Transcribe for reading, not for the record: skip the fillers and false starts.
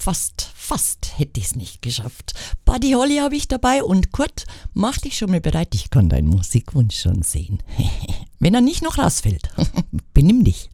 Fast hätte ich es nicht geschafft. Buddy Holly habe ich dabei und Kurt, mach dich schon mal bereit, ich kann deinen Musikwunsch schon sehen. Wenn er nicht noch rausfällt, benimm dich.